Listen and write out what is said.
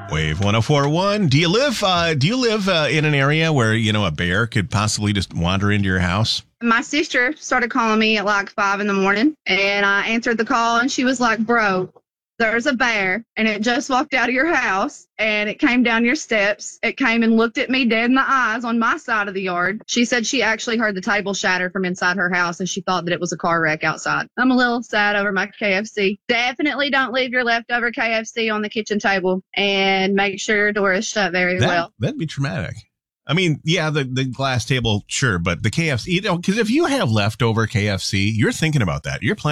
Wave 1041. Do you live in an area where, a bear could possibly just wander into your house? My sister started calling me at like 5 in the morning, and I answered the call, and she was like, bro, there's a bear, and it just walked out of your house, and it came down your steps. It came and looked at me dead in the eyes on my side of the yard. She said she actually heard the table shatter from inside her house, and she thought that it was a car wreck outside. I'm a little sad over my KFC. Definitely don't leave your leftover KFC on the kitchen table, and make sure your door is shut very well. That'd be traumatic. I mean, yeah, the glass table, sure, but the KFC, because if you have leftover KFC, you're thinking about that. You're planning